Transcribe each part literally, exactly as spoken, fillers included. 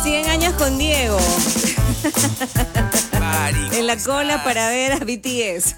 cien años con Diego. Mari, En la ¿cómo cola estás? para ver a B T S.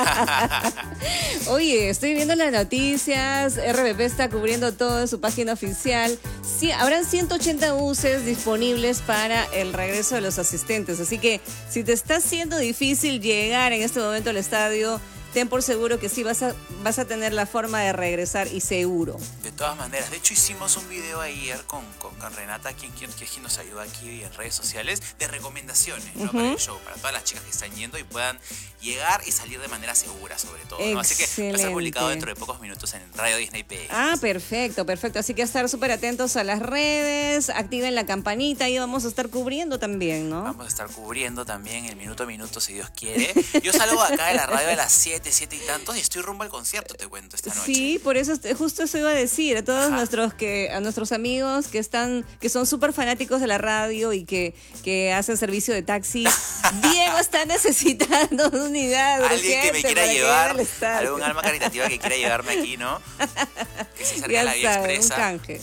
Oye, estoy viendo las noticias. R B P está cubriendo todo en su página oficial. Sí, habrán ciento ochenta buses disponibles para el regreso de los asistentes. Así que si te está siendo difícil llegar en este momento al estadio, ten por seguro que sí vas a, vas a tener la forma de regresar y seguro. De todas maneras, de hecho hicimos un video ayer con, con, con Renata, quien, quien, quien nos ayuda aquí en redes sociales, de recomendaciones, ¿no? Uh-huh. Para el show, para todas las chicas que están yendo y puedan llegar y salir de manera segura, sobre todo, ¿no? Así que va a ser publicado dentro de pocos minutos en Radio Disney P X. Ah, perfecto, perfecto. Así que a estar súper atentos a las redes, activen la campanita y vamos a estar cubriendo también, ¿no? Vamos a estar cubriendo también el minuto a minuto, si Dios quiere. Yo salgo acá de la radio a las siete, siete y tantos y estoy rumbo al concierto, te cuento, esta noche. Sí, por eso justo eso iba a decir. A todos nuestros que a nuestros amigos que están que son súper fanáticos de la radio y que, que hacen servicio de taxi, Diego está necesitando una unidad. Alguien que me quiera llevar, algún alma caritativa que quiera llevarme aquí, ¿no? Que se salga a la vía expresa. Un canje.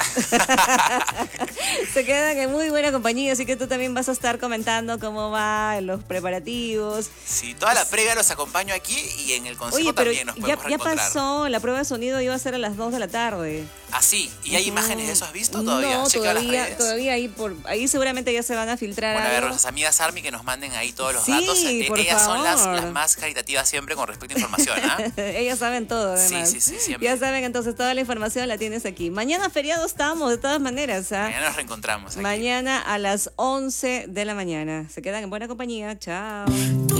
Se quedan en muy buena compañía, así que tú también vas a estar comentando cómo van los preparativos. Sí, toda la previa los acompaño aquí y en el consejo. Oye, pero también nos ya, podemos ya reencontrar. pasó, la prueba de sonido iba a ser a las dos de la tarde. Ah, sí, ¿y hay uh-huh. imágenes de eso? ¿Has visto todavía? No, Checa todavía, las redes. todavía ahí, por, ahí seguramente ya se van a filtrar Bueno, a ver, algo. nuestras amigas Army que nos manden ahí todos los Sí, datos. Eh, por Ellas favor. son las, las más caritativas siempre con respecto a información, ¿ah? Ellas saben todo, además. Sí, sí, sí, siempre. Ya saben, entonces toda la información la tienes aquí. Mañana feriado estamos, de todas maneras. ¿ah? Mañana nos reencontramos aquí. Mañana a las once de la mañana. Se quedan en buena compañía. Chao.